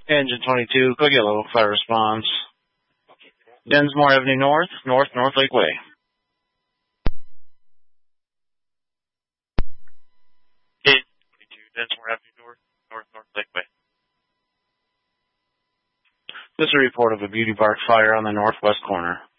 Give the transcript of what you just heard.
Engine 22, Click Yellow, fire response. Densmore Avenue North, North Lake Way. Engine 22, Densmore Avenue North, North Lake Way. This is a report of a beauty bark fire on the northwest corner.